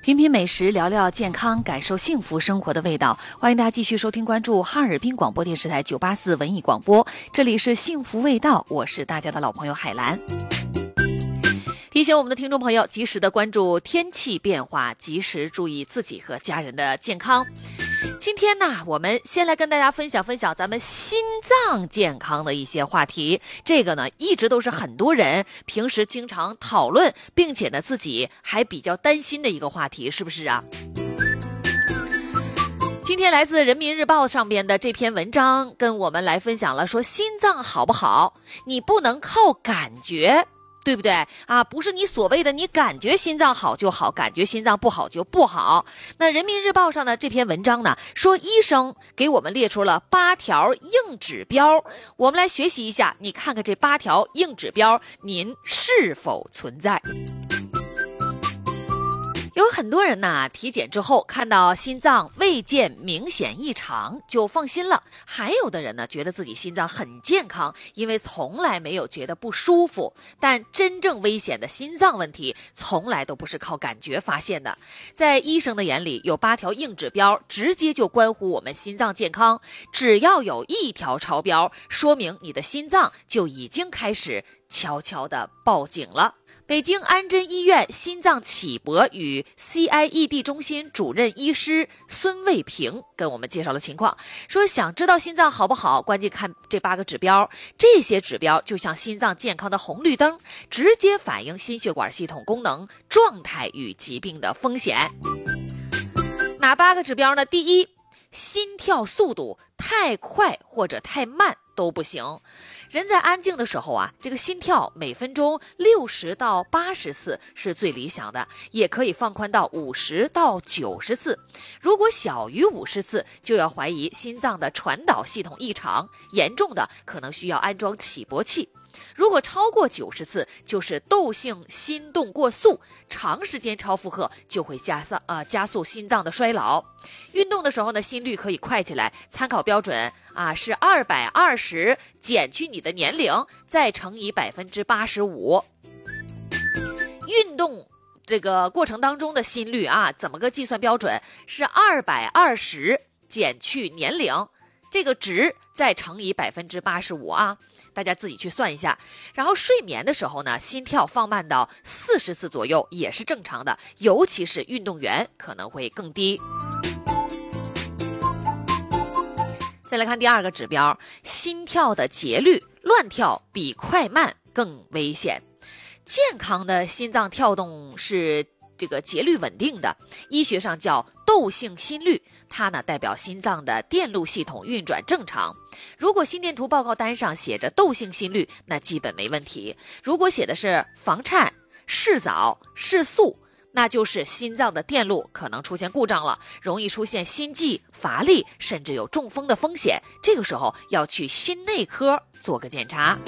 品品美食，聊聊健康，感受幸福生活的味道。欢迎大家继续收听关注哈尔滨广播电视台984文艺广播，这里是幸福味道，我是大家的老朋友海兰。提醒我们的听众朋友及时的关注天气变化，及时注意自己和家人的健康。今天呢，我们先来跟大家分享咱们心脏健康的一些话题。这个呢，一直都是很多人平时经常讨论，并且呢，自己还比较担心的一个话题，是不是啊？今天来自人民日报上边的这篇文章跟我们来分享了，说心脏好不好，你不能靠感觉，对不对啊？不是你所谓的你感觉心脏好就好，感觉心脏不好就不好。那人民日报上的这篇文章呢，说医生给我们列出了8条硬指标，我们来学习一下，你看看这8条硬指标您是否存在。有很多人呢，体检之后看到心脏未见明显异常就放心了，还有的人呢，觉得自己心脏很健康，因为从来没有觉得不舒服。但真正危险的心脏问题从来都不是靠感觉发现的，在医生的眼里，有8条硬指标直接就关乎我们心脏健康，只要有1条超标，说明你的心脏就已经开始悄悄地报警了。北京安贞医院心脏起搏与 CIED 中心主任医师孙卫平跟我们介绍了情况，说想知道心脏好不好，关键看这8个指标，这些指标就像心脏健康的红绿灯，直接反映心血管系统功能状态与疾病的风险。哪8个指标呢？第一，心跳速度太快或者太慢都不行。人在安静的时候啊，这个心跳每分钟60到80次是最理想的，也可以放宽到50到90次。如果小于50次，就要怀疑心脏的传导系统异常，严重的可能需要安装起搏器。如果超过90次，就是窦性心动过速，长时间超负荷就会加速心脏的衰老。运动的时候呢，心率可以快起来，参考标准是220减去你的年龄，再乘以85%。运动这个过程当中的心率怎么个计算标准？是220减去年龄，这个值再乘以85%大家自己去算一下。然后睡眠的时候呢，心跳放慢到40次左右也是正常的，尤其是运动员可能会更低。再来看第2个指标，心跳的节律，乱跳比快慢更危险。健康的心脏跳动是这个节律稳定的，医学上叫窦性心率，它呢代表心脏的电路系统运转正常。如果心电图报告单上写着窦性心率，那基本没问题。如果写的是房颤、室早、室速，那就是心脏的电路可能出现故障了，容易出现心悸、乏力，甚至有中风的风险。这个时候要去心内科做个检查。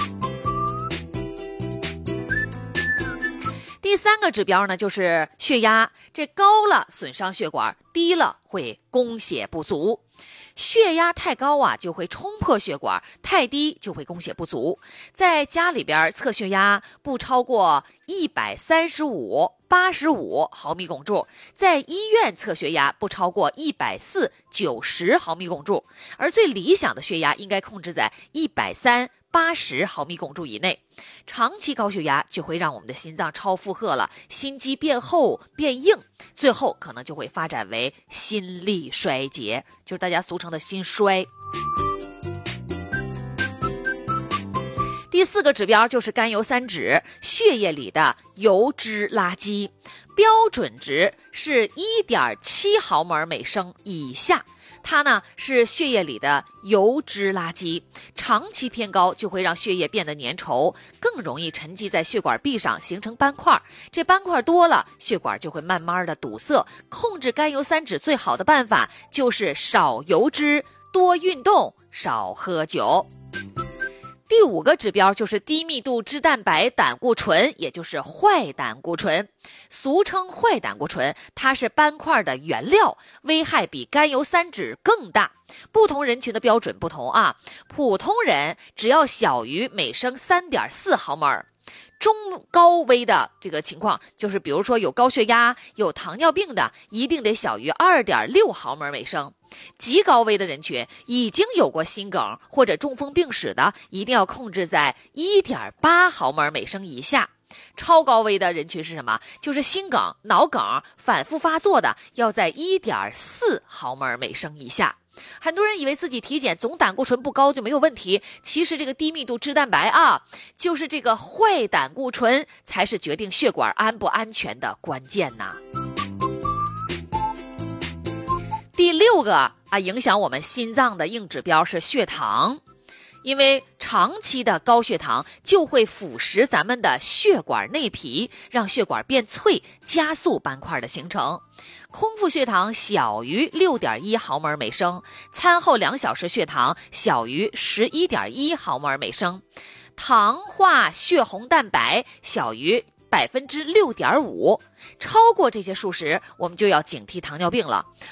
第3个指标呢，就是血压，这高了损伤血管，低了会供血不足。血压太高就会冲破血管，太低就会供血不足。在家里边测血压不超过135/85毫米汞柱，在医院测血压不超过140/90毫米汞柱，而最理想的血压应该控制在130/80毫米汞柱以内。长期高血压就会让我们的心脏超负荷了，心肌变厚变硬，最后可能就会发展为心力衰竭，就是大家俗称的心衰。第4个指标就是甘油三酯，血液里的油脂垃圾，标准值是1.7毫摩尔每升以下，它呢是血液里的油脂垃圾，长期偏高就会让血液变得粘稠，更容易沉积在血管壁上形成斑块，这斑块多了，血管就会慢慢的堵塞。控制甘油三酯最好的办法就是少油脂、多运动、少喝酒。第5个指标就是低密度脂蛋白胆固醇，也就是坏胆固醇，俗称坏胆固醇，它是斑块的原料，危害比甘油三酯更大。不同人群的标准不同普通人只要小于每升3.4毫摩尔， 中高危的这个情况，就是比如说有高血压、有糖尿病的，一定得小于2.6毫摩尔每升。极高危的人群，已经有过心梗或者中风病史的，一定要控制在1.8毫摩尔每升以下。超高危的人群是什么？就是心梗、脑梗反复发作的，要在1.4毫摩尔每升以下。很多人以为自己体检总胆固醇不高就没有问题，其实这个低密度脂蛋白啊，就是这个坏胆固醇才是决定血管安不安全的关键呐。第6个影响我们心脏的硬指标是血糖。因为长期的高血糖就会腐蚀咱们的血管内皮，让血管变脆，加速斑块的形成。空腹血糖小于 6.1 毫摩尔每升，餐后2小时血糖小于 11.1 毫摩尔每升，糖化血红蛋白小于 6.5%，超过这些数值，我们就要警惕糖尿病了。